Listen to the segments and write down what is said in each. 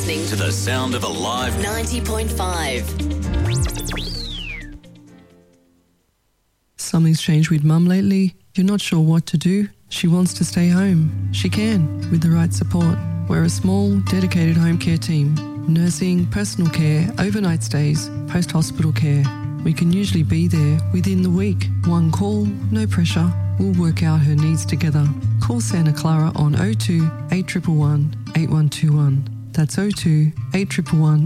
listening to the sound of Alive 90.5. Something's changed with Mum lately. You're not sure what to do. She wants to stay home. She can, with the right support. We're a small, dedicated home care team. Nursing, personal care, overnight stays, post-hospital care. We can usually be there within the week. One call, no pressure. We'll work out her needs together. Call Santa Clara on 02 8111 8121. That's 02 8111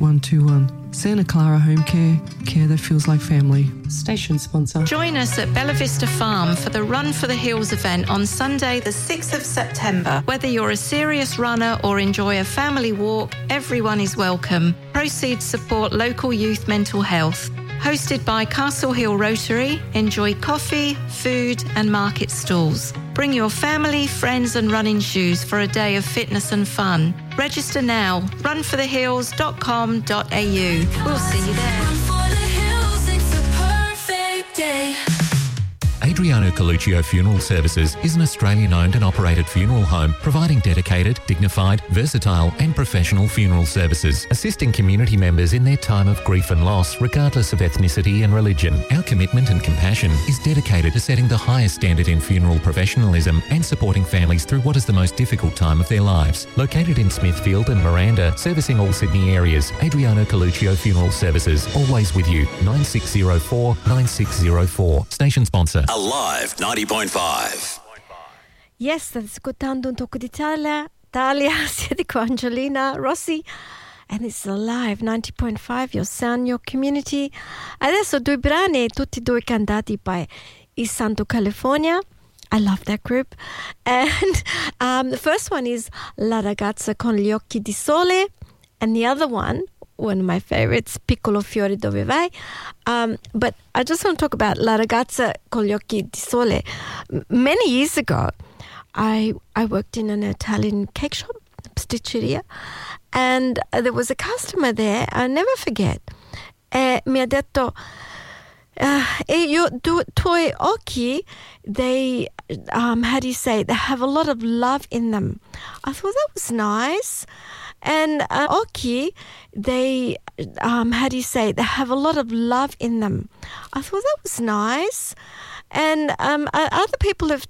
8121. Santa Clara Home Care, care that feels like family. Station sponsor. Join us at Bella Vista Farm for the Run for the Hills event on Sunday the 6th of September. Whether you're a serious runner or enjoy a family walk, everyone is welcome. Proceeds support local youth mental health. Hosted by Castle Hill Rotary, enjoy coffee, food and market stalls. Bring your family, friends and running shoes for a day of fitness and fun. Register now, runforthehills.com.au. We'll see you there. Run for the hills, it's a perfect day. Adriano Coluccio Funeral Services is an Australian-owned and operated funeral home providing dedicated, dignified, versatile and professional funeral services, assisting community members in their time of grief and loss regardless of ethnicity and religion. Our commitment and compassion is dedicated to setting the highest standard in funeral professionalism and supporting families through what is the most difficult time of their lives. Located in Smithfield and Miranda, servicing all Sydney areas, Adriano Coluccio Funeral Services, always with you, 9604 9604. Station sponsor. Alive 90.5. Yes, state ascoltando un tocco d'Italia. Siete con Angelina Rossi. And it's Alive 90.5, your sound, your community. Adesso due brani, tutti e due cantati by Il Santo California. I love that group. And the first one is La ragazza con gli occhi di sole. And the other one of my favorites, Piccolo fiore dove vai. But I just want to talk about La ragazza con gli occhi di sole. Many years ago, I worked in an Italian cake shop, pasticceria, and there was a customer there, I'll never forget. Mi ha detto, tuoi occhi, they, how do you say, they have a lot of love in them. I thought that was nice. And occhi, they, how do you say, they have a lot of love in them. I thought that was nice. And other people have